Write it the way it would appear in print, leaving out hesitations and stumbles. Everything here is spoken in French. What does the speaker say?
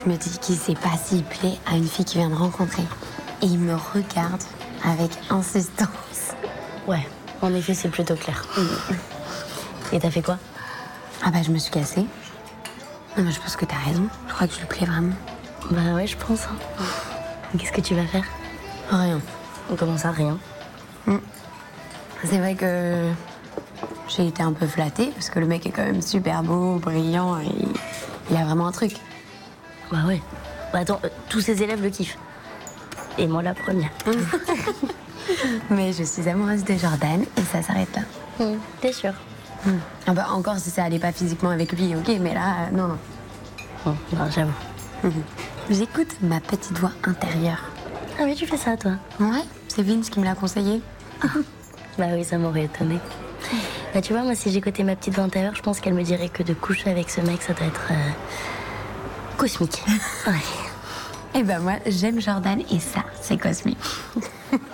Je me dis qu'il sait pas s'il plaît à une fille qu'il vient de rencontrer. Et il me regarde avec insistance. Ouais, en effet, c'est plutôt clair. Et t'as fait quoi? Ah bah je me suis cassée. Non mais je pense que t'as raison. Je crois que je lui plais vraiment. Bah ouais, je pense. Qu'est-ce que tu vas faire? Rien. Comment ça, rien? C'est vrai que j'ai été un peu flattée parce que le mec est quand même super beau, brillant et il a vraiment un truc. Bah ouais. Bah attends, tous ces élèves le kiffent. Et moi la première. Mais je suis amoureuse de Jordan et ça s'arrête là. T'es sûre? Ah bah encore si ça allait pas physiquement avec lui, ok, mais là, non, non. Non, j'avoue. J'écoute ma petite voix intérieure. Ah oui, tu fais ça, toi? Ouais, c'est Vince qui me l'a conseillé. Bah oui, ça m'aurait étonné. Bah tu vois, moi, si j'écoutais ma petite voix intérieure, je pense qu'elle me dirait que de coucher avec ce mec, ça doit être cosmique. Ouais. Et ben moi, j'aime Jordan et ça, c'est cosmique.